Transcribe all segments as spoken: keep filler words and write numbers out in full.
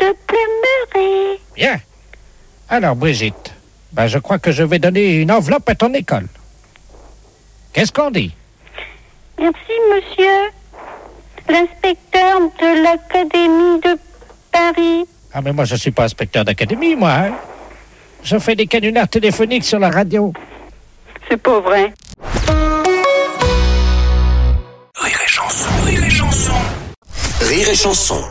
le plumberai. Bien. Alors, Brigitte, ben, je crois que je vais donner une enveloppe à ton école. Qu'est-ce qu'on dit? Merci, monsieur. L'inspecteur de l'Académie de Paris. Ah, mais moi, je suis pas inspecteur d'académie, moi. Hein? Je fais des canulars téléphoniques sur la radio. C'est pas vrai. Rire et chanson, rire et chanson. Rire et chanson.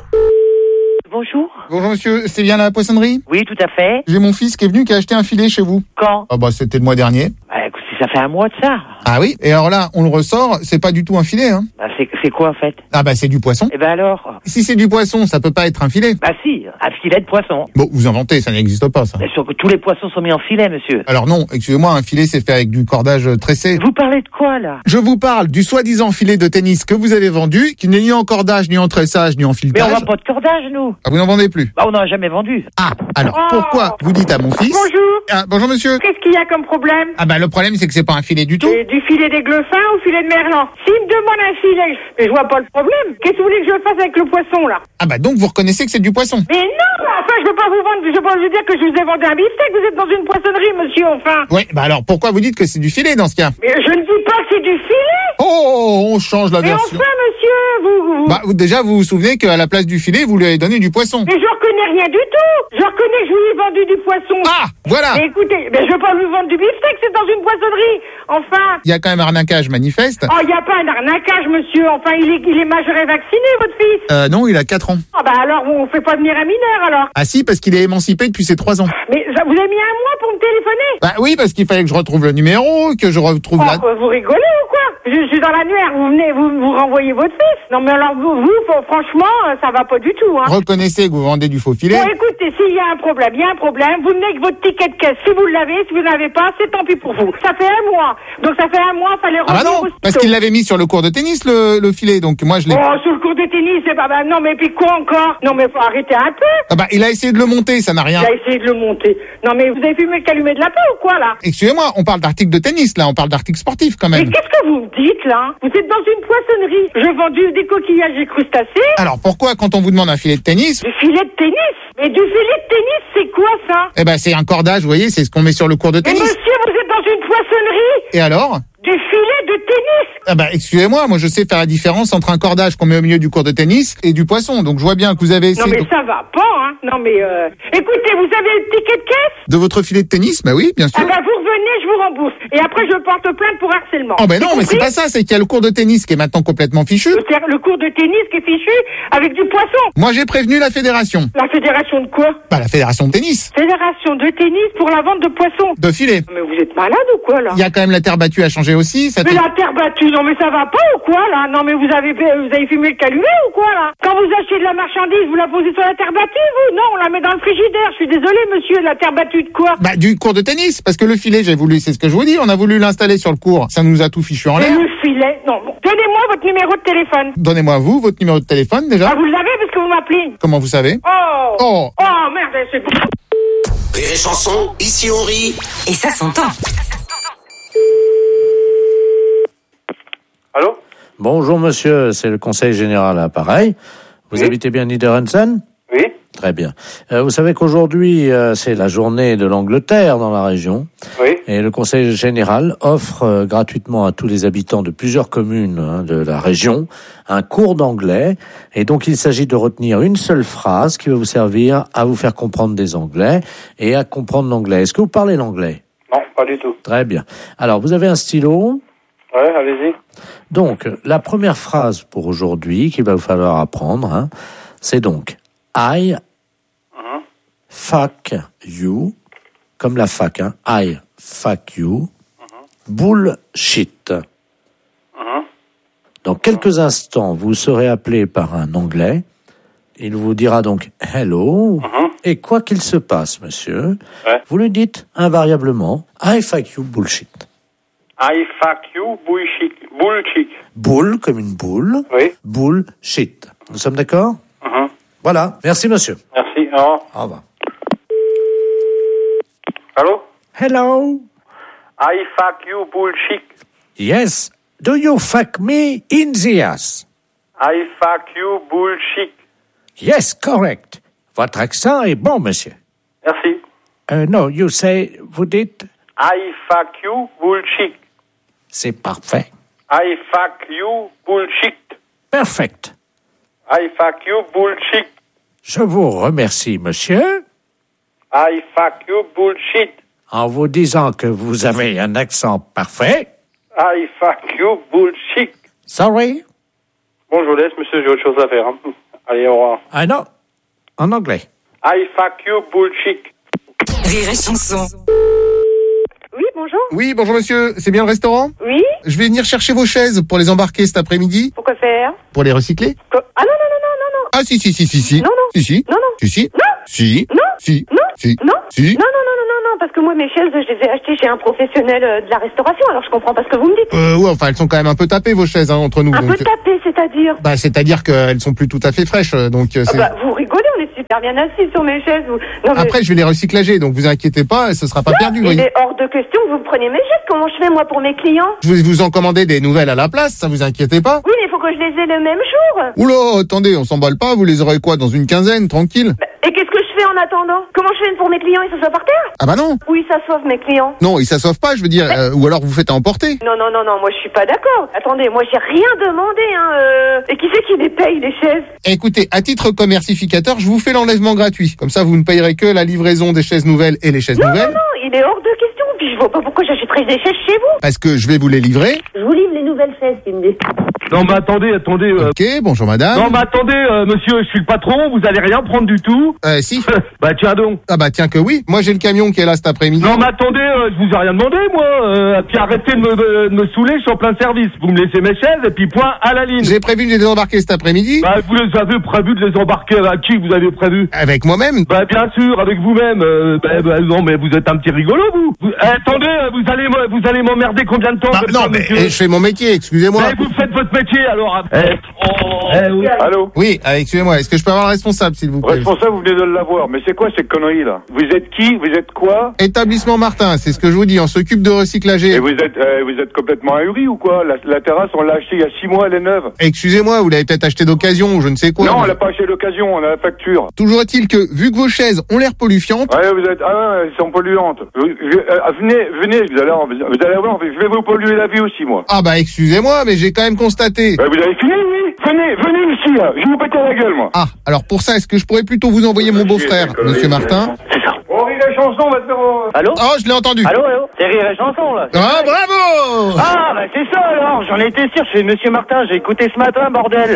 Bonjour. Bonjour monsieur, c'est bien la poissonnerie? Oui, tout à fait. J'ai mon fils qui est venu qui a acheté un filet chez vous. Quand? Ah bah c'était le mois dernier. Bah écoute, ça fait un mois de ça. Ah oui? Et alors là, on le ressort, c'est pas du tout un filet, hein? Bah c'est, c'est quoi en fait? Ah bah c'est du poisson. Eh ben alors? Si c'est du poisson, ça peut pas être un filet. Bah si, un filet de poisson. Bon, vous inventez, ça n'existe pas ça. Bien sûr que tous les poissons sont mis en filet, monsieur. Alors non, excusez-moi, un filet c'est fait avec du cordage tressé. Vous parlez de quoi là? Je vous parle du soi-disant filet de tennis que vous avez vendu, qui n'est ni en cordage, ni en tressage, ni en Mais filetage. on vend pas de cordage, nous. Ah, vous n'en vendez plus? Bah on n'en a jamais vendu. Ah, alors Oh. pourquoi vous dites à mon fils... Bonjour. Ah, bonjour monsieur. Qu'est-ce qu'il y a comme problème? Ah bah le problème c'est que c'est pas un filet du tout. C'est du filet des Gleffins ou filet de Merlan? S'il me demande un filet, je, je vois pas le problème. Qu'est-ce que vous voulez que je fasse avec le poisson, là? Ah bah donc vous reconnaissez que c'est du poisson. Mais non, enfin, je veux pas vous vendre, je veux pas vous dire que je vous ai vendu un beefsteak, vous êtes dans une poissonnerie, monsieur, enfin. Oui, bah alors pourquoi vous dites que c'est du filet dans ce cas? Mais je ne dis pas que c'est du filet. Oh, on change la Mais version. enfin, monsieur, vous... vous... Bah, vous- déjà, vous vous souvenez qu'à la place du filet, vous lui avez donné du poisson. Mais je reconnais rien du tout. Je reconnais que je vous ai vendu du poisson. Ah, voilà. Mais écoutez, mais je veux pas lui vendre du beefsteak, c'est dans une poissonnerie. Enfin... Il y a quand même arnaquage manifeste. Oh, il n'y a pas un arnaquage, monsieur. Enfin, il est, il est majeur et vacciné, votre fils. Euh, non, il a quatre ans. Ah bah alors, on fait pas venir un mineur, alors. Ah si, parce qu'il est émancipé depuis ses trois ans. Mais ça- vous avez mis un mois pour me téléphoner? Bah oui, parce qu'il fallait que je retrouve le numéro, que je retrouve Oh, la... quoi, vous rigolez ou quoi? Je, je suis dans l'annuaire, vous venez, vous, vous renvoyez votre fils. Non mais alors, vous, vous faut- franchement, euh, ça va pas du tout, hein. Reconnaissez que vous vendez du faux filet. Bon, écoutez, s'il y a un problème, il y a un problème, vous venez avec votre ticket de caisse. Si vous l'avez, si vous n'avez pas, c'est tant pis pour vous. Ça fait un mois. Donc ça fait un mois, fallait Ah bah revenir non, aussitôt. parce qu'il l'avait mis sur le cours de tennis, le, le filet, donc moi je l'ai... Oh, sur le cours de tennis, c'est pas... Bah, non mais puis quoi encore? Non mais faut arrêter un peu. Ah bah il a essayé de le monter, ça n'a rien... Il a essayé de le monter. Non mais vous avez fumé le calumet de la peau ou quoi, là? Excusez-moi, on parle d'articles de tennis, là, on parle d'articles sportifs quand Mais même. qu'est-ce que vous me dites, là? Vous êtes dans une poissonnerie. Je vends du- des coquillages et crustacés. Alors pourquoi, quand on vous demande un filet de tennis, Du filet de tennis? Mais du filet de tennis, c'est quoi, ça? eh ben c'est un cordage, vous voyez, c'est ce qu'on met sur le cours de Mais tennis. monsieur, vous êtes dans une poissonnerie? Et alors? Du filet de tennis? Ah bah excusez-moi, moi je sais faire la différence entre un cordage qu'on met au milieu du cours de tennis et du poisson. Donc je vois bien que vous avez Non essayé mais de... ça va pas, hein. Non mais, euh... Écoutez, vous avez le ticket de caisse? de votre filet de tennis. Bah oui, bien sûr. Ah bah vous revenez, je vous rembourse. Et après, je porte plainte pour harcèlement. Oh ben non, mais c'est compris? pas ça, c'est qu'il y a le cours de tennis qui est maintenant complètement fichu. Le, ter- le cours de tennis qui est fichu avec du poisson. Moi j'ai prévenu la fédération. La fédération de quoi? Bah la fédération de tennis. Fédération de tennis pour la vente de poissons. De filet. Mais vous êtes malade ou quoi, là? Il y a quand même la terre battue à changer aussi. Ça Mais fait- la terre battue, non mais ça va pas ou quoi là? Non mais vous avez vous avez fumé le calumet ou quoi là? Quand vous achetez de la marchandise, vous la posez sur la terre battue vous? Non, on la met dans le frigidaire. Je suis désolé monsieur, la terre battue de quoi? Bah du cours de tennis. Parce que le filet, j'ai voulu, c'est ce que je vous dis, on a voulu l'installer sur le cours. Ça nous a tout fichu en Et l'air. le filet? Non, bon. Donnez-moi votre numéro de téléphone. Donnez-moi vous, votre numéro de téléphone déjà. Ah, vous l'avez parce que vous m'appelez? Comment vous savez? Oh! Oh. Oh merde, c'est bon. Rire et chanson, ici on rit. Et ça s'entend. Allô? Bonjour monsieur, c'est le conseil général à l'appareil. Vous Oui. habitez bien Niederhausen? Oui? Très bien. Euh, vous savez qu'aujourd'hui, euh, c'est la journée de l'Angleterre dans la région. Oui? Et le conseil général offre euh, gratuitement à tous les habitants de plusieurs communes hein, de la région un cours d'anglais. Et donc, il s'agit de retenir une seule phrase qui va vous servir à vous faire comprendre des anglais et à comprendre l'anglais. Est-ce que vous parlez l'anglais? Non, pas du tout. Très bien. Alors, vous avez un stylo. Ouais, allez-y. Donc, la première phrase pour aujourd'hui qu'il va vous falloir apprendre, hein, c'est donc I Mhm. fuck you, comme la fac, hein, I fuck you, bullshit. Mhm. Dans quelques instants, vous serez appelé par un Anglais. Il vous dira donc hello. Mhm. Et quoi qu'il se passe, monsieur, Ouais. vous lui dites invariablement I fuck you bullshit. I fuck you, bullshit. Bullshit. Bull comme une boule, Oui? bullshit. Nous sommes d'accord? Mhm. Voilà. Merci, monsieur. Merci. Au revoir. Au revoir. Allô? Hello. I fuck you, bullshit. Yes. Do you fuck me in the ass? I fuck you, bullshit. Yes, correct. Votre accent est bon, monsieur. Merci. Euh, no, you say, vous dites, I fuck you, bullshit. c'est parfait. I fuck you, bullshit. Perfect. I fuck you, bullshit. Je vous remercie, monsieur, I fuck you, bullshit. en vous disant que vous avez un accent parfait. I fuck you, bullshit. Sorry? Bon, je vous laisse, monsieur, j'ai autre chose à faire. Hein. Allez, au revoir. Ah non, en anglais. I fuck you, bullshit. Rire et chanson. Oui, bonjour. Oui, bonjour monsieur, c'est bien le restaurant? Oui. Je vais venir chercher vos chaises pour les embarquer cet après-midi. Pourquoi faire? Pour les recycler? Co- Ah non, non, non, non, non, non. Ah si, si, si, si, si. Non, non. Si, si. Non, non. Si, si. Non. Si. Non. Si. Non. Si. Non. Si. Non, non, non, non, non, non, parce que moi, mes chaises, je les ai achetées chez un professionnel euh, de la restauration, alors je comprends pas ce que vous me dites. Euh, ouais, enfin, elles sont quand même un peu tapées, vos chaises, hein, entre nous. Un donc, peu tapées, c'est-à-dire? Bah, c'est-à-dire qu'elles sont plus tout à fait fraîches, euh, donc euh, Ah c'est... bah, vous rigolez, on est super bien assis sur mes chaises. Vous... Non, mais Après, je vais les recyclager, donc vous inquiétez pas, ce sera pas perdu, vous il voyez. est hors de question que vous preniez mes chaises. Comment je fais, moi, pour mes clients? Je vais vous en commander des nouvelles à la place, ça vous inquiétez pas. Oui, mais il faut que je les ai le même jour. Oula, attendez, on s'emballe pas, vous les aurez quoi, dans une quinzaine, tranquille? Bah, et qu'est-ce que je fais en attendant? Comment je fais pour mes clients? Ils s'assoient par terre? Ah bah non. Ou ils s'assoivent, mes clients? Non, ils s'assoivent pas, je veux dire, euh, ou alors vous faites à emporter. Non, non, non, non, moi je suis pas d'accord. Attendez, moi j'ai rien demandé, hein. Euh... Et qui c'est qui les paye, les chaises? Écoutez, à titre commercificateur, je vous fais l'enlèvement gratuit. Comme ça, vous ne payerez que la livraison des chaises nouvelles et les chaises Non, nouvelles. non, non, il est hors de question. Puis je vois pas pourquoi j'achèterais des chaises chez vous. Parce que je vais vous les livrer. Je vous livre les nouvelles chaises, tu me dis. Non, mais attendez, attendez. Euh... Ok, bonjour madame. Non, mais attendez, euh, monsieur, je suis le patron, vous allez rien prendre du tout. Euh, si. Bah, tiens donc. Ah bah tiens que oui. Moi j'ai le camion qui est là cet après-midi. Non, mais attendez, euh, je vous ai rien demandé, moi. Euh, puis arrêtez de me, de me saouler, je suis en plein service. Vous me laissez mes chaises et puis point à la ligne. J'ai prévu de les embarquer cet après-midi. Bah, vous les avez prévu de les embarquer avec qui vous avez prévu? Avec moi-même. Bah, bien sûr, avec vous-même. Euh, bah, bah, non, mais vous êtes un petit rigolo, vous. vous eh, attendez, euh, vous allez, me- vous allez m'emmerder combien de temps? Bah, comme non ça, mais monsieur eh, je fais mon métier, excusez-moi. Mais vous faites votre métier, alors. Eh, oh, eh, oui. Allô? Oui, ah, excusez-moi, est-ce que je peux avoir le responsable s'il vous plaît? Responsable, vous venez de l'avoir. Mais c'est quoi ces conneries, là? Vous êtes qui? Vous êtes quoi? Établissement Martin, c'est ce que je vous dis, on s'occupe de recyclager. Et vous êtes, euh, vous êtes complètement ahuri ou quoi? La, la terrasse, on l'a achetée il y a six mois, elle est neuve. Excusez-moi, vous l'avez peut-être acheté d'occasion ou je ne sais quoi. Non, on mais- l'a pas acheté d'occasion, on a la facture. Toujours est-il que, vu que vos chaises ont l'air polluantes, Ouais, vous êtes, ah ouais, elles sont polluantes. Vous- je- euh, venez, venez, vous allez, vous allez voir, je vais vous polluer la vie aussi, moi. ah bah excusez-moi, mais j'ai quand même constaté. Euh, vous avez fini, oui? Venez, venez ici, là. Je vais vous péter la gueule, moi. Ah, alors pour ça, est-ce que je pourrais plutôt vous envoyer mon beau-frère, monsieur Martin? C'est ça. On rit la chanson, on va te faire... euh, Allô? Oh, je l'ai entendu. Allô, allô? C'est Rire et chanson, là. Ah, bravo! Ah, bah c'est ça alors, j'en étais sûr, je suis Monsieur Martin, j'ai écouté ce matin, bordel.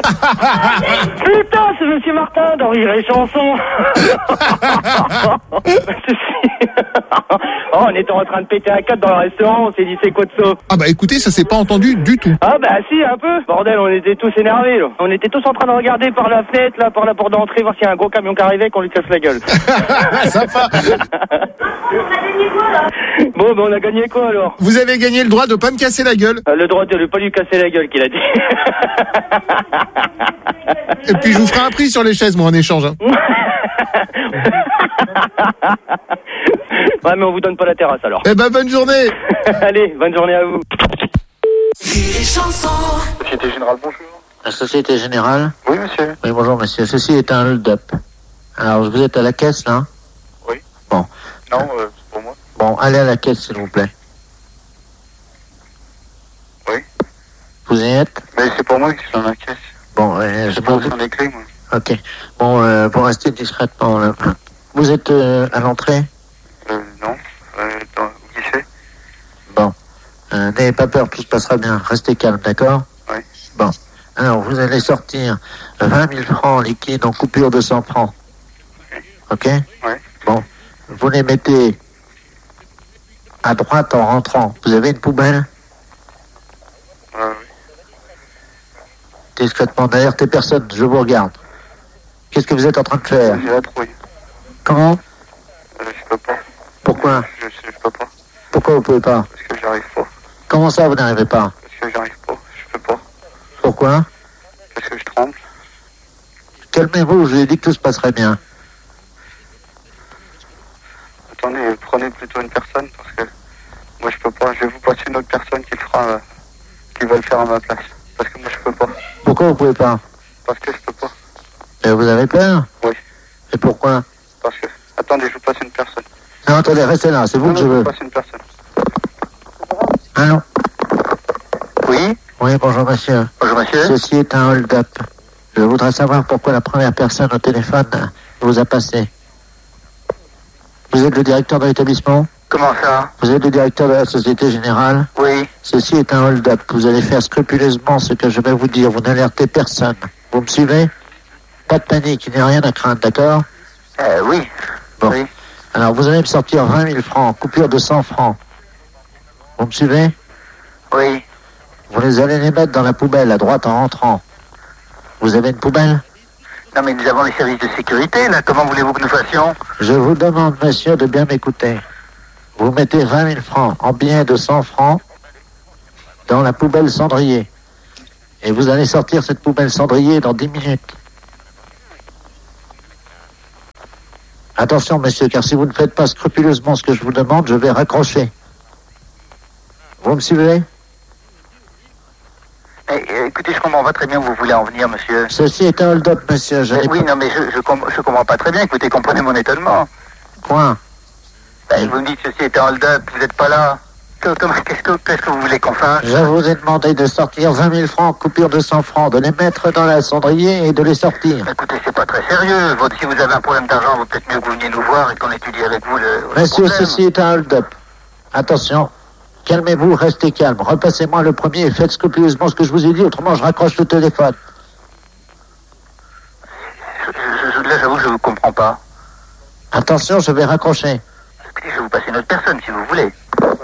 Putain, c'est Monsieur Martin dans Rire et chanson. Oh, on était en train de péter un câble dans le restaurant, on s'est dit c'est quoi de ça? Ah bah écoutez, ça s'est pas entendu du tout. Ah bah si, un peu. Bordel, on était tous énervés, là. On était tous en train de regarder par la fenêtre, là, par la porte d'entrée, voir s'il y a un gros camion qui arrivait, qu'on lui casse la gueule. Sympa. Bon, ben on a gagné quoi alors? Vous avez gagné le droit de pas me casser la gueule. Euh, Le droit de ne pas lui casser la gueule, qu'il a dit. Et puis je vous ferai un prix sur les chaises, moi, en échange. Hein. Ouais, mais on vous donne pas la terrasse alors. Eh ben, bonne journée. Allez, bonne journée à vous. Société Générale, bonjour. La Société Générale? Oui, monsieur. Oui, bonjour monsieur. Ceci est un hold-up. Alors, vous êtes à la caisse, là? Oui. Bon. Non, euh, c'est pour moi. Bon, allez à la caisse, s'il vous plaît. Oui. Vous y êtes? Mais c'est pour moi qui suis dans la caisse. Bon, euh, je J'ai peux pas vous... besoin des clés, moi. Ok. Bon, euh, pour rester discrètement, là. Vous êtes euh, à l'entrée? Euh, non. Euh, dans le guichet. Bon. Euh, n'ayez pas peur, tout se passera bien. Restez calme, d'accord? Oui. Bon. Alors, vous allez sortir vingt mille francs liquides en coupure de cent francs. Ok? Oui. Bon. Vous les mettez à droite en rentrant. Vous avez une poubelle? Euh, oui. Discrètement. D'ailleurs, t'es personne. Je vous regarde. Qu'est-ce que vous êtes en train de faire? J'ai la trouille. Comment? Euh, je peux pas. Pourquoi? Je, je, je peux pas. Pourquoi vous pouvez pas? Parce que j'arrive pas. Comment ça, vous n'arrivez pas? Parce que j'arrive pas. Je peux pas. Pourquoi? Parce que je tremble. Calmez-vous, je vous ai dit que tout se passerait bien. Attendez, prenez plutôt une personne parce que moi je peux pas. Je vais vous passer une autre personne qui le fera, euh, qui va le faire à ma place. Parce que moi je peux pas. Pourquoi vous pouvez pas? Parce que je peux pas. Et vous avez peur? Oui. Et pourquoi? Parce que... Attendez, je vous passe une personne. Non, attendez, restez là, c'est vous Non, que non, je je veux. vous passe une personne. Allô? Oui? Oui, bonjour monsieur. Bonjour monsieur. Ceci est un hold-up. Je voudrais savoir pourquoi la première personne au téléphone vous a passé. Vous êtes le directeur de l'établissement? Comment ça? Vous êtes le directeur de la Société Générale? Oui. Ceci est un hold-up. Vous allez faire scrupuleusement ce que je vais vous dire. Vous n'alertez personne. Vous me suivez? Pas de panique, il n'y a rien à craindre, d'accord? Euh, oui. Bon. Oui. Alors, vous allez me sortir vingt mille francs, coupure de cent francs. Vous me suivez? Oui. Vous les allez les mettre dans la poubelle à droite en rentrant. Vous avez une poubelle? Non mais nous avons les services de sécurité là, comment voulez-vous que nous fassions? Je vous demande, monsieur, de bien m'écouter. Vous mettez vingt mille francs en billets de cent francs dans la poubelle cendrier. Et vous allez sortir cette poubelle cendrier dans dix minutes. Attention, monsieur, car si vous ne faites pas scrupuleusement ce que je vous demande, je vais raccrocher. Vous me suivez? Eh, écoutez, je comprends pas très bien où vous voulez en venir, monsieur. Ceci est un hold-up, monsieur. Je Eh, n'ai oui, pas... non mais je, je, com- je comprends pas très bien, écoutez, comprenez mon étonnement. Quoi? Ben, vous me dites ceci est un hold-up, vous n'êtes pas là. Que- comment- Qu'est-ce que, qu'est-ce que vous voulez qu'on fasse? Je vous ai demandé de sortir vingt mille francs, coupure de cent francs, de les mettre dans la cendrier et de les sortir. Écoutez, c'est pas très sérieux. Votre- si vous avez un problème d'argent, vaut peut-être mieux que vous veniez nous voir et qu'on étudie avec vous le, le Monsieur, problème. ceci est un hold-up. Attention, calmez-vous, restez calme. Repassez-moi le premier et faites scrupuleusement ce que je vous ai dit, autrement je raccroche le téléphone. Je- je- là, j'avoue, je vous comprends pas. Attention, je vais raccrocher. Écoutez, je vais vous passer une autre personne si vous voulez.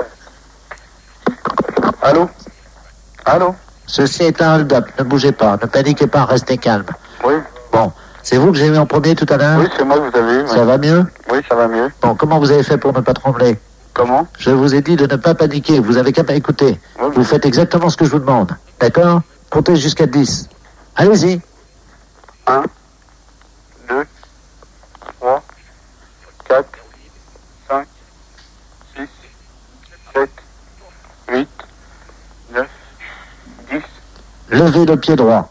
Allô? Allô? Ceci est un hold-up, ne bougez pas, ne paniquez pas, restez calme. Oui. Bon, c'est vous que j'ai vu en premier tout à l'heure? Oui, c'est moi que vous avez eu. Ça oui. va mieux? Oui, ça va mieux. Bon, comment vous avez fait pour ne pas trembler? Comment? Je vous ai dit de ne pas paniquer, vous avez qu'à m'écouter. Oui, Vous faites exactement ce que je vous demande, d'accord? Comptez jusqu'à dix. Allez-y. un, deux, trois, quatre, cinq, six, sept, huit, neuf, dix. Levez le pied droit.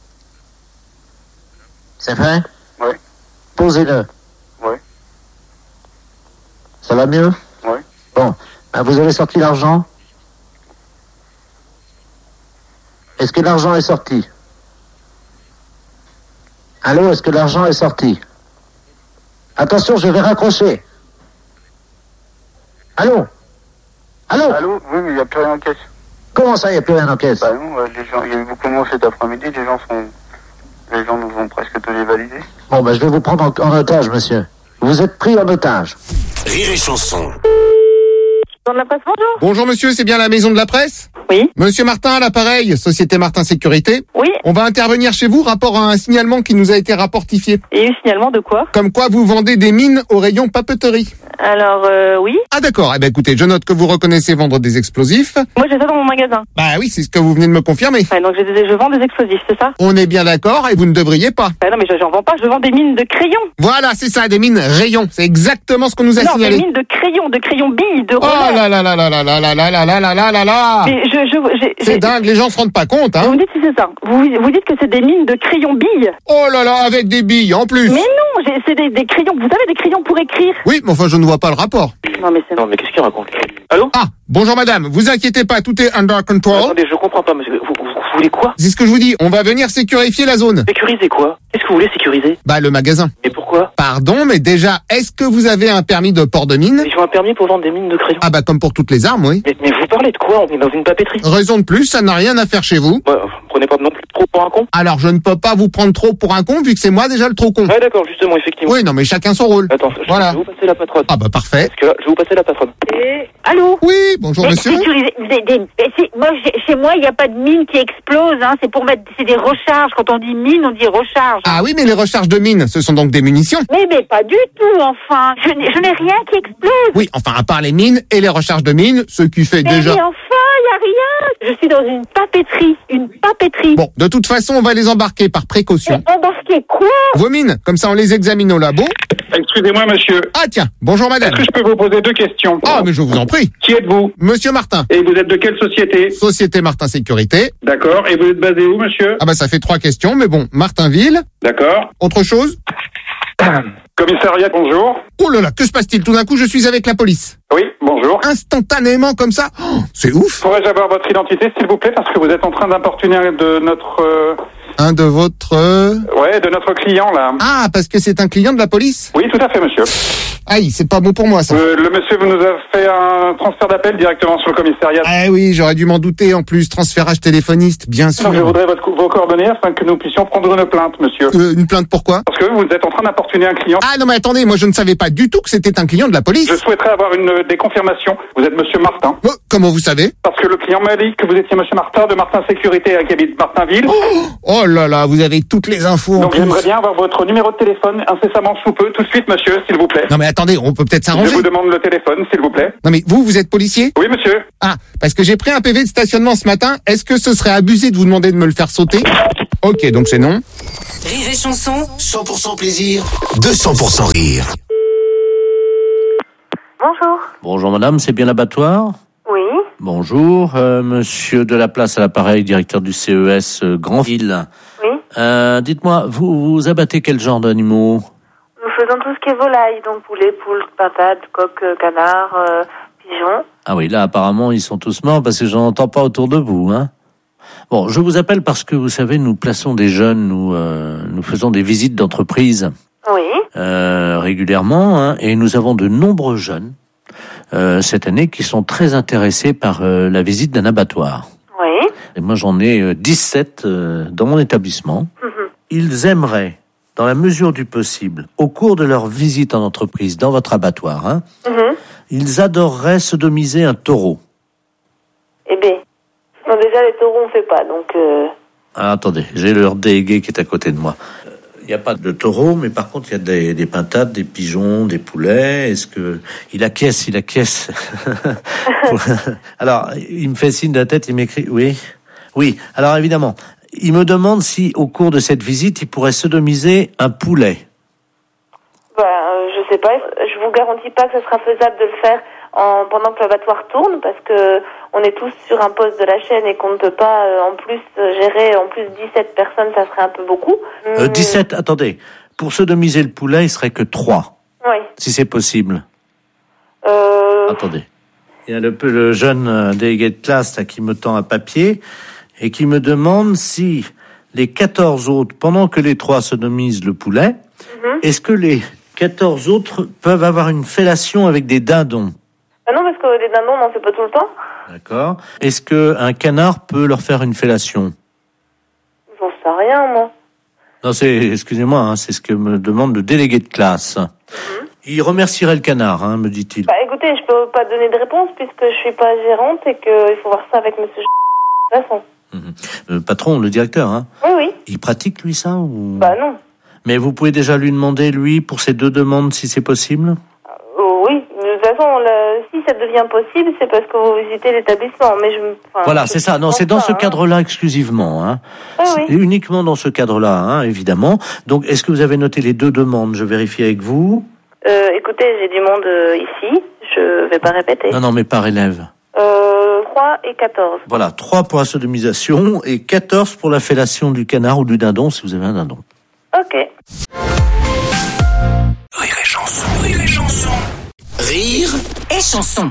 C'est fait? Oui. Posez-le. Oui. Ça va mieux? Oui. Bon, ben vous avez sorti l'argent? Est-ce que l'argent est sorti? Allô, est-ce que l'argent est sorti? Attention, je vais raccrocher. Allô? Allô? Allô? Oui, mais il n'y a plus rien en caisse. Comment ça, il n'y a plus rien en caisse? Bah non, euh, les gens, il y a eu beaucoup de monde cet après-midi, les gens sont... Les gens nous ont presque tous les validés. Bon, ben je vais vous prendre en, en otage, monsieur. Vous êtes pris en otage. Rire et chanson. Dans la presse, bonjour. Bonjour monsieur, c'est bien la maison de la presse? Oui. Monsieur Martin à l'appareil, Société Martin Sécurité. Oui. On va intervenir chez vous, rapport à un signalement qui nous a été rapportifié. Et eu signalement de quoi? Comme quoi vous vendez des mines au rayon papeterie. Alors, euh, oui. Ah d'accord, eh ben écoutez, je note que vous reconnaissez vendre des explosifs. Moi, j'ai ça dans mon magasin. Bah oui, c'est ce que vous venez de me confirmer. Ouais, donc, je, je vends des explosifs, c'est ça? On est bien d'accord et vous ne devriez pas. Bah non, mais je- j'en vends pas, je vends des mines de crayons. Voilà, c'est ça, des mines rayons. C'est exactement ce qu'on nous a Non, signalé. des mines de crayons, de crayons billes, de Oh relais. là là là là là là là là là là là là là là. Mais je, je, j'ai- C'est j'ai- dingue, les gens se rendent pas compte, Vous hein. me dites si c'est ça. Vous, vous dites que c'est des mines de crayons billes. Oh là là, avec des billes en plus. Mais non, j'ai- c'est des, des crayons. Vous savez, des crayons pour écrire. Oui, mais enfin, je ne vois pas le rapport. Non, mais c'est... Non, mais qu'est-ce qu'il raconte? Allô? Ah, bonjour madame, vous inquiétez pas, tout est under control. Attendez, je comprends pas, monsieur. Vous, vous, vous voulez quoi? C'est ce que je vous dis, on va venir sécurifier la zone. Sécuriser quoi? Qu'est-ce que vous voulez sécuriser? Bah, le magasin. Et pourquoi? Pardon, mais déjà, est-ce que vous avez un permis de port de mine? Ils ont un permis pour vendre des mines de crayons. Ah bah, comme pour toutes les armes, oui. Mais, mais vous parlez de quoi? On est dans une papeterie. Raison de plus, ça n'a rien à faire chez vous. Ouais, vous prenez pas non plus trop pour un con? Alors, je ne peux pas vous prendre trop pour un con, vu que c'est moi déjà le trop con. Ouais, d'accord, justement, effectivement. Oui, non, mais chacun son rôle. Attends, je, Voilà. je vais vous passer la patronne. Ah bah, parfait. Parce que là, je vais vous passer la patronne. Et... Allô? Oui, bonjour monsieur. Sécuriser- des- des- mais c'est- moi, chez, chez moi, il n'y a pas de mine qui explose. Hein. C'est pour mettre, c'est des recharges. Quand on dit mine, on dit recharge. Ah oui, mais les recharges de mines, ce sont donc des munitions. Mais, mais pas du tout, enfin. Je n'ai, je n'ai rien qui explose. Oui, enfin, à part les mines et les recharges de mines, ce qui fait Mais, déjà... mais enfin, il n'y a rien. Je suis dans une papeterie. Une papeterie. Bon, de toute façon, on va les embarquer par précaution. Mais embarquer quoi? Vos mines, comme ça on les examine au labo. Excusez-moi, monsieur. Ah tiens, bonjour madame. Est-ce que je peux vous poser deux questions? Ah, mais je vous en prie. Qui êtes-vous? Monsieur Martin, Et vous êtes de quelle société? Société Martin Sécurité. D'accord. Et vous êtes basé où, monsieur? Ah bah ça fait trois questions, mais bon, Martinville. D'accord. Autre chose? Commissariat, bonjour. Oh là là, que se passe-t-il? Tout d'un coup, je suis avec la police. Oui, bonjour. Instantanément comme ça, oh, c'est ouf. Pourrais-je avoir votre identité, s'il vous plaît, parce que vous êtes en train d'importuner de notre... Euh... Un de votre... Euh... Ouais, de notre client, là. Ah, parce que c'est un client de la police? Oui, tout à fait, monsieur. Aïe, c'est pas bon pour moi, ça. Euh, le monsieur vous nous a fait un transfert d'appel directement sur le commissariat. Ah oui, j'aurais dû m'en douter, en plus. Transférage téléphoniste, bien sûr. Donc, je voudrais votre, vos coordonnées afin que nous puissions prendre une plainte, monsieur. Euh, une plainte pourquoi? Parce que vous êtes en train d'importuner un client. Ah non, mais attendez, moi je ne savais pas du tout que c'était un client de la police. Je souhaiterais avoir une des confirmations. Vous êtes monsieur Martin. Oh, comment vous savez? Parce que le client m'a dit que vous étiez monsieur Martin de Martin Sécurité qui habite Martinville. Oh, oh là là, vous avez toutes les infos. Donc j'aimerais bien avoir votre numéro de téléphone incessamment sous peu, tout de suite, monsieur, s'il vous plaît. Non mais attendez, on peut peut-être s'arranger. Je vous demande le téléphone, s'il vous plaît. Non mais vous, vous êtes policier? Oui, monsieur. Ah, parce que j'ai pris un P V de stationnement ce matin. Est-ce que ce serait abusé de vous demander de me le faire sauter? Ok, donc c'est non. Rire et chanson. cent pour cent plaisir, deux cents pour cent rire. Bonjour. Bonjour madame, c'est bien l'abattoir? Oui. Bonjour, euh, monsieur Delaplace à l'appareil, directeur du C E S euh, Grandville. Oui. Euh, dites-moi, vous, vous abattez quel genre d'animaux? Nous faisons tout ce qui est volaille, donc poulet, poule, pintade, coq, canard, euh, pigeon. Ah oui, là apparemment ils sont tous morts parce que j'en entends pas autour de vous, hein. Bon, je vous appelle parce que vous savez, nous plaçons des jeunes, nous euh, nous faisons des visites d'entreprise Oui. euh, régulièrement, hein, et nous avons de nombreux jeunes euh, cette année qui sont très intéressés par euh, la visite d'un abattoir. Oui. Et moi j'en ai euh, dix-sept euh, dans mon établissement. Mm-hmm. Ils aimeraient, dans la mesure du possible, au cours de leur visite en entreprise dans votre abattoir, hein, Mm-hmm. ils adoreraient sodomiser un taureau. Eh bien, non, déjà les taureaux on fait pas, donc... Euh... Ah, attendez, j'ai leur délégué qui est à côté de moi. Il n'y a pas de taureau, mais par contre, il y a des, des pintades, des pigeons, des poulets. Est-ce que... Il acquiesce, il acquiesce. Alors, il me fait signe de la tête, il m'écrit... Oui, oui. Alors, évidemment, il me demande si, au cours de cette visite, il pourrait sodomiser un poulet. Bah, euh, je sais pas. Je vous garantis pas que ce sera faisable de le faire en, pendant que l'abattoir tourne, parce que on est tous sur un poste de la chaîne et qu'on ne peut pas, euh, en plus, euh, gérer en plus dix-sept personnes, ça serait un peu beaucoup. Euh, dix-sept, attendez. Pour sodomiser le poulet, il serait que trois. Oui. Si c'est possible. Euh... Attendez. Il y a le, le jeune euh, délégué de classe là, qui me tend un papier et qui me demande si les quatorze autres, pendant que les trois sodomisent le poulet, mm-hmm. est-ce que les quatorze autres peuvent avoir une fellation avec des dindons? Ah non, parce que les dindons, on n'en fait pas tout le temps. D'accord. Est-ce qu'un canard peut leur faire une fellation? J'en sais rien, moi. Non, c'est, excusez-moi, hein, c'est ce que me demande le délégué de classe. Mm-hmm. Il remercierait le canard, hein, me dit-il. Bah écoutez, je peux pas donner de réponse puisque je suis pas gérante et qu'il faut voir ça avec monsieur de toute façon. Mm-hmm. Le patron, le directeur, hein? Oui, oui. Il pratique, lui, ça ou... Bah non. Mais vous pouvez déjà lui demander, lui, pour ces deux demandes, si c'est possible? euh, Oui, de toute façon, le... si ça devient possible, c'est parce que vous visitez l'établissement. Mais je, enfin, voilà, c'est ça. Non, c'est dans pas, ce hein. cadre-là exclusivement. Hein. Ah, oui. Uniquement dans ce cadre-là, hein, évidemment. Donc, est-ce que vous avez noté les deux demandes? Je vérifie avec vous. Euh, écoutez, j'ai du monde euh, ici. Je vais pas répéter. Non, non, mais par élève. Euh, trois et quatorze. Voilà, trois pour la sodomisation et quatorze pour la fellation du canard ou du dindon, si vous avez un dindon. Ok. Rire et chanson, rire et chanson. Rire et chanson.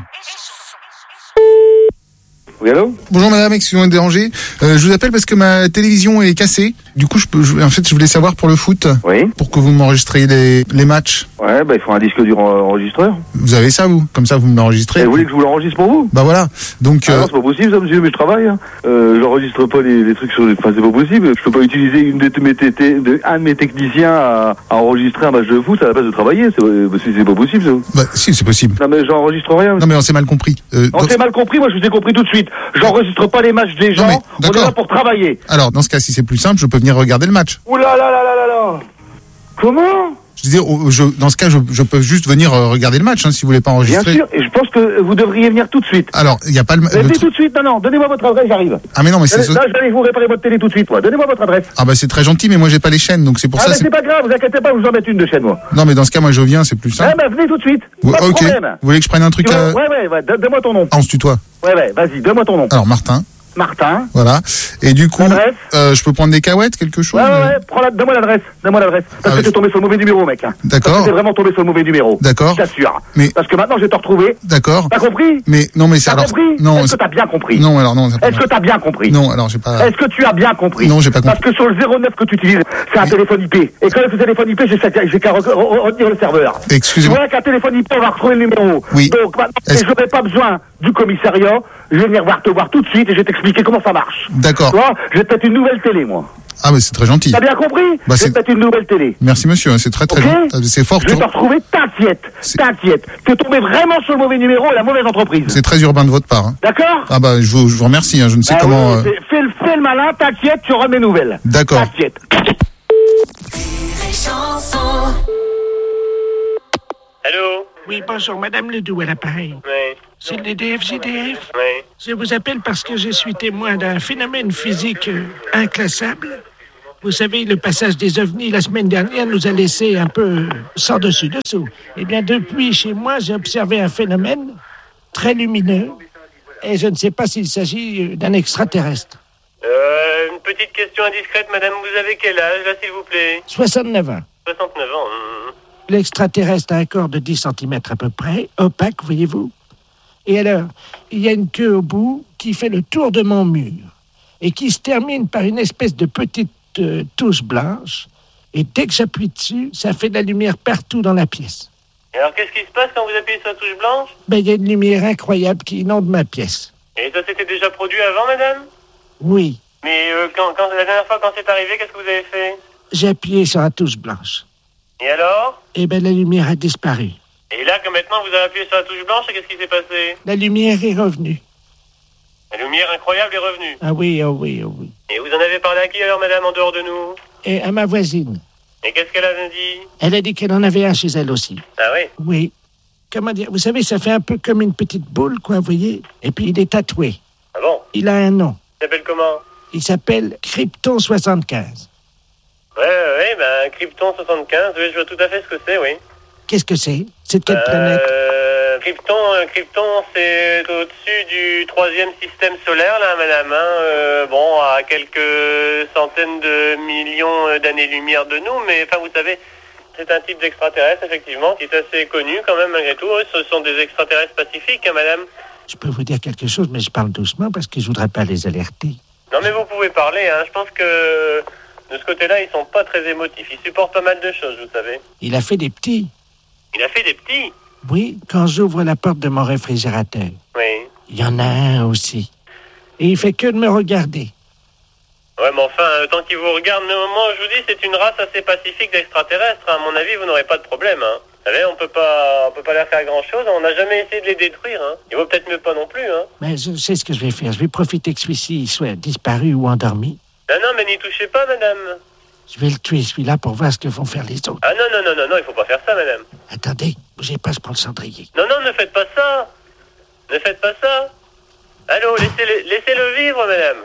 Oui, allô? Bonjour madame, excusez-moi de déranger. Euh, je vous appelle parce que ma télévision est cassée. Du coup, je peux, je, en fait, je voulais savoir pour le foot. Oui. Pour que vous m'enregistriez les, les matchs. Ouais, bah il faut un disque dur enregistreur. Vous avez ça, vous? Comme ça, vous me l'enregistrez. Et vous voulez que je vous l'enregistre pour vous? Bah voilà. Donc. Ah euh... non, c'est pas possible, ça, monsieur, mais je travaille. Hein. Euh, j'enregistre pas les, les trucs sur les. Enfin, c'est pas possible. Je peux pas utiliser une de mes t- de, un de mes techniciens à, à enregistrer un match de foot à la place de travailler. C'est, c'est, c'est pas possible, ça. Bah si, c'est possible. Non, mais j'enregistre rien. Non, mais on s'est mal compris. Euh, on donc... s'est mal compris. Moi, je vous ai compris tout de suite. J'enregistre pas les matchs des gens. Non, mais, on est là pour travailler. Alors, dans ce cas, si c'est plus simple, je peux venir regarder le match. Ouh là là là là là là. Comment? Je disais, je, dans ce cas, je, je peux juste venir regarder le match, hein, si vous voulez pas enregistrer. Bien sûr, et je pense que vous devriez venir tout de suite. Alors, il n'y a pas le... Venez le tout de suite, non, non, donnez-moi votre adresse, j'arrive. Ah mais non, mais c'est... Là, je vais aller vous réparer votre télé tout de suite, moi. Donnez-moi votre adresse. Ah bah c'est très gentil, mais moi j'ai pas les chaînes, donc c'est pour ah ça... Ah mais c'est pas grave, vous inquiétez pas, je vous en mets une de chaîne, moi. Non mais dans ce cas, moi je viens, c'est plus simple. Ah bah venez tout de suite, ouais, pas de ok. problème. Vous voulez que je prenne un truc à... Ouais, ouais, ouais, donne-moi ton nom. Ah, on se tutoie. Ouais, ouais, vas-y, donne-moi ton nom. Alors, Martin. Martin. Voilà. Et du coup, L'adresse euh, je peux prendre des cahuètes, quelque chose? Ouais, ouais, ouais, prends la, donne-moi l'adresse, donne-moi l'adresse. Parce Ah, que oui. t'es tombé sur le mauvais numéro, mec. Hein. D'accord. Parce que t'es vraiment tombé sur le mauvais numéro. D'accord. Je t'assure. Mais- Parce que maintenant, je vais te retrouver. D'accord. T'as compris? Mais non, mais c'est T'as alors. compris? Non. Est-ce c'est- que t'as bien compris? Non, alors non. c'est pas Est-ce que t'as bien compris? Non, alors j'ai pas. Est-ce que tu as bien compris? Non, j'ai pas compris. Parce que sur le zéro neuf que tu utilises, c'est un téléphone I P. Et quand c'est un téléphone I P, j'ai qu'à j'ai qu'à re- re- retenir le serveur. Excusez-moi. Tu vois qu'un téléphone I P, on va retrouver le numéro. Oui. Donc maintenant, Est-ce- et j'aurai pas besoin du commissariat. Je vais venir voir te voir tout de suite et je vais t'expliquer comment ça marche. D'accord. Tu vois, je vais peut-être une nouvelle télé, moi. Ah, mais c'est très gentil. T'as bien compris? Bah, Je c'est- vais peut-être une nouvelle télé. Merci monsieur, c'est très très Ok. gentil. C'est fort. Je vais te retrouver, t'inquiète, t'inquiète. T'es tombé vraiment sur le mauvais numéro et la mauvaise entreprise. C'est très urbain de votre part. hein. D'accord? Ah bah je vous, je vous remercie. hein, Je ne sais Bah comment. oui, euh, c'est- fais, le, fais le malin, t'inquiète, tu auras mes nouvelles. D'accord. T'inquiète. Allô? Oui, bonjour, Madame Ledoux à l'appareil. Oui. C'est le D F G D F? Oui. Je vous appelle parce que je suis témoin d'un phénomène physique euh, inclassable. Vous savez, le passage des ovnis la semaine dernière nous a laissé un peu euh, sans dessus-dessous. Eh bien, depuis, chez moi, j'ai observé un phénomène très lumineux et je ne sais pas s'il s'agit euh, d'un extraterrestre. Euh, une petite question indiscrète, madame, vous avez quel âge, là, s'il vous plaît? soixante-neuf ans. soixante-neuf ans. hum. L'extraterrestre a un corps de dix centimètres à peu près, opaque, voyez-vous. Et alors, il y a une queue au bout qui fait le tour de mon mur et qui se termine par une espèce de petite euh, touche blanche. Et dès que j'appuie dessus, ça fait de la lumière partout dans la pièce. Et alors, qu'est-ce qui se passe quand vous appuyez sur la touche blanche? Ben, il y a une lumière incroyable qui inonde ma pièce. Et ça s'était déjà produit avant, madame? Oui, Mais euh, quand, quand, la dernière fois, quand c'est arrivé, qu'est-ce que vous avez fait? j'ai appuyé sur la touche blanche. Et alors? Et ben, la lumière a disparu. Et là, que maintenant vous avez appuyé sur la touche blanche, qu'est-ce qui s'est passé? La lumière est revenue. La lumière incroyable est revenue. Ah oui, oh oui, oh oui. Et vous en avez parlé à qui alors, madame, en dehors de nous? Et à ma voisine. Et qu'est-ce qu'elle a dit? Elle a dit qu'elle en avait un chez elle aussi. Ah oui? Oui. Comment dire? Vous savez, ça fait un peu comme une petite boule, quoi, vous voyez? Et puis, il est tatoué. Ah bon? Il a un nom. Il s'appelle comment? Il s'appelle Krypton soixante-quinze. Ouais, ouais, ouais, ben, Krypton soixante-quinze, oui, je vois tout à fait ce que c'est, oui. Qu'est-ce que c'est? C'est de quelle planète? Euh, Krypton, euh, Krypton, c'est au-dessus du troisième système solaire, là, madame, hein, euh, bon, à quelques centaines de millions euh, d'années-lumière de nous, mais, enfin, vous savez, c'est un type d'extraterrestre, effectivement, qui est assez connu, quand même, malgré tout. Oui, ce sont des extraterrestres pacifiques, hein, madame. Je peux vous dire quelque chose, mais je parle doucement parce que je voudrais pas les alerter. Non, mais vous pouvez parler, hein, je pense que, de ce côté-là, ils sont pas très émotifs. Ils supportent pas mal de choses, vous savez. Il a fait des petits. Il a fait des petits. Oui, quand j'ouvre la porte de mon réfrigérateur. Oui. Il y en a un aussi. Et il fait que de me regarder. Ouais, mais enfin, euh, tant qu'il vous regarde, mais moi, je vous dis, c'est une race assez pacifique d'extraterrestres. hein. À mon avis, vous n'aurez pas de problème. Hein. Vous savez, on peut pas, on peut pas leur faire grand-chose. On n'a jamais essayé de les détruire. Hein. Il vaut peut-être mieux pas non plus. Hein. Mais je sais ce que je vais faire. Je vais profiter que celui-ci soit disparu ou endormi. Non, non, mais n'y touchez pas, madame. Je vais le tuer, celui-là, pour voir ce que vont faire les autres. Ah non, non, non, non, non, il faut pas faire ça, madame. Attendez, bougez pas, je prends le cendrier. Non, non, ne faites pas ça. Ne faites pas ça. Allô, laissez-le, laissez-le vivre, madame.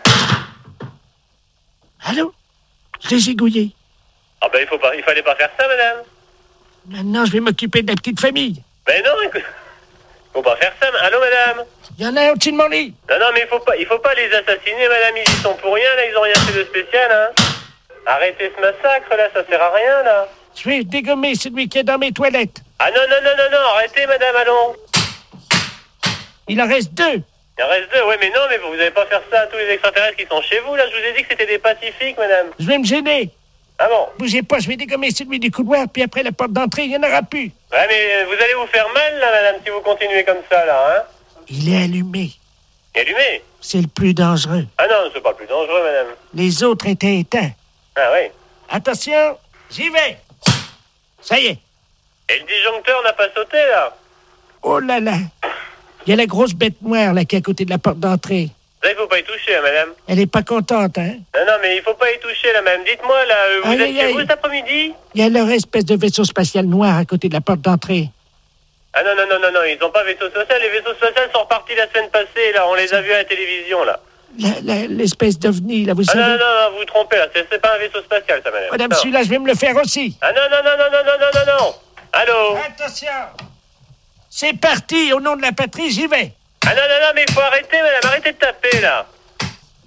Allô? Je l'ai gigouillé. Ah ben, il faut pas, il fallait pas faire ça, madame. Maintenant, je vais m'occuper de la petite famille. Ben non, écoute. Faut pas faire ça. Allô, madame? Il y en a un au-dessus de mon lit. Non, non, mais il faut pas, il faut pas les assassiner, madame. Ils y sont pour rien, là. Ils ont rien fait de spécial, hein. Arrêtez ce massacre, là. Ça sert à rien, là. Je vais dégommer celui qui est dans mes toilettes. Ah non, non, non, non, non. Arrêtez, madame, allons. Il en reste deux. Il en reste deux. Ouais, mais non, mais vous n'allez pas faire ça à tous les extraterrestres qui sont chez vous, là. Je vous ai dit que c'était des pacifiques, madame. Je vais me gêner. Ah bon? Bougez pas, je vais dégommer celui du couloir, puis après la porte d'entrée, il n'y en aura plus. Ouais, mais vous allez vous faire mal, là, madame, si vous continuez comme ça, là, hein. Il est allumé. Il est allumé? C'est le plus dangereux. Ah non, c'est pas le plus dangereux, madame. Les autres étaient éteints. Ah oui. Attention, j'y vais. Ça y est. Et le disjoncteur n'a pas sauté, là? Oh là là. Il y a la grosse bête noire, là, qui est à côté de la porte d'entrée. Ça, il faut pas y toucher, hein, madame. Elle est pas contente, hein? Non, non, mais il faut pas y toucher, là, madame. Dites-moi, là, euh, vous Aïe, êtes aïe, chez aïe. vous cet après-midi? Il y a leur espèce de vaisseau spatial noir à côté de la porte d'entrée. Ah non, non, non, non, non, ils ont pas vaisseau spatial. Les vaisseaux spatials sont repartis la semaine passée, là. On les a vus à la télévision, là. La- la- L'espèce d'ovni, là, vous Ah savez. non, non, non, vous vous trompez, là. C'est c'est pas un vaisseau spatial, ça, madame. Madame, Non. celui-là, je vais me le faire aussi. Ah non, non, non, non, non, non, non, non, non. Allô? Attention. C'est parti, au nom de la patrie, j'y vais. Ah non, non, non, mais il faut arrêter, madame. Arrêtez de taper, là.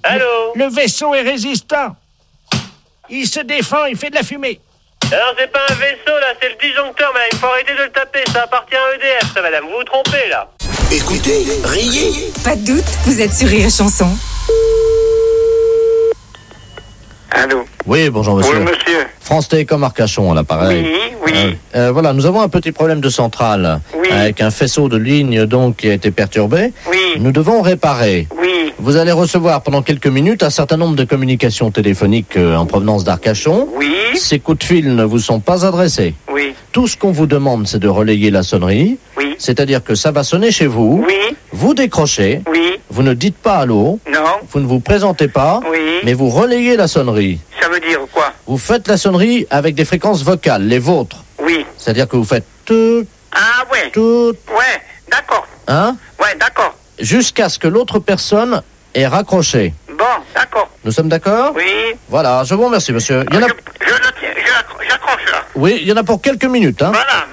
Allô? Le, le vaisseau est résistant. Il se défend, il fait de la fumée. Alors, c'est pas un vaisseau, là, c'est le disjoncteur, madame. Il faut arrêter de le taper, ça appartient à E D F, ça, madame. Vous vous trompez, là. Écoutez, riez. Pas de doute, vous êtes sur Rire et Chanson. Allô? Oui, bonjour monsieur. Oui, monsieur. France Télécom Arcachon à l'appareil. Oui, oui. Euh, euh, voilà, nous avons un petit problème de centrale. Oui. Avec un faisceau de ligne donc qui a été perturbé. Oui. Nous devons réparer. Oui. Vous allez recevoir pendant quelques minutes un certain nombre de communications téléphoniques euh, en provenance d'Arcachon. Oui. Ces coups de fil ne vous sont pas adressés. Oui. Tout ce qu'on vous demande, c'est de relayer la sonnerie. Oui. C'est-à-dire que ça va sonner chez vous. Oui. Vous décrochez. Oui. Vous ne dites pas allô. Non. Vous ne vous présentez pas. Oui. Mais vous relayez la sonnerie. Ça veut dire quoi? Vous faites la sonnerie avec des fréquences vocales, les vôtres. Oui. C'est-à-dire que vous faites tout, Ah ouais. tout, Ouais, d'accord. hein, Ouais, d'accord. jusqu'à ce que l'autre personne ait raccroché. Bon, d'accord. Nous sommes d'accord? Oui. Voilà, je vous remercie, monsieur. Il y en a... Je, je le tiens, je l'accro- j'accroche là. Oui, il y en a pour quelques minutes, hein. Voilà.